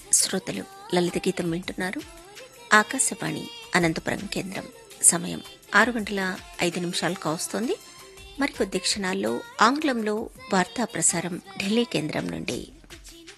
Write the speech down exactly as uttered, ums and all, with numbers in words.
శ్రోతలు లలిత గీతం వింటున్నారు. ఆకాశవాణి అనంతపురం కేంద్రం. సమయం ఆరు గంటల ఐదు నిమిషాలు కావస్తోంది. మరికొద్ది క్షణాల్లో ఆంగ్లంలో వార్తా ప్రసారం ఢిల్లీ కేంద్రం నుండి.